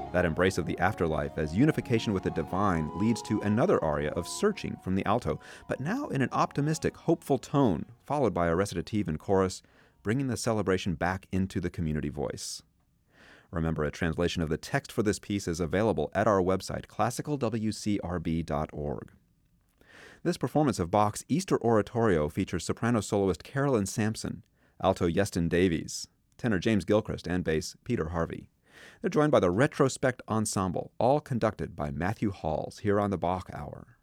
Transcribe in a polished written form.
That embrace of the afterlife as unification with the divine leads to another aria of searching from the alto, but now in an optimistic, hopeful tone, followed by a recitative and chorus, bringing the celebration back into the community voice. Remember, a translation of the text for this piece is available at our website, classicalwcrb.org. This performance of Bach's Easter Oratorio features soprano soloist Carolyn Sampson, alto Yeston Davies, tenor James Gilchrist, and bass Peter Harvey. They're joined by the Retrospect Ensemble, all conducted by Matthew Halls here on the Bach Hour.